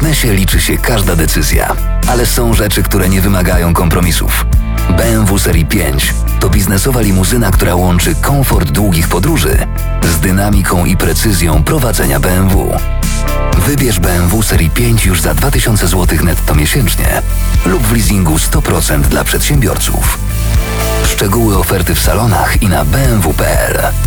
biznesie liczy się każda decyzja, ale są rzeczy, które nie wymagają kompromisów. BMW Serii 5 to biznesowa limuzyna, która łączy komfort długich podróży z dynamiką i precyzją prowadzenia BMW. Wybierz BMW Serii 5 już za 2000 zł netto miesięcznie lub w leasingu 100% dla przedsiębiorców. Szczegóły oferty w salonach i na bmw.pl.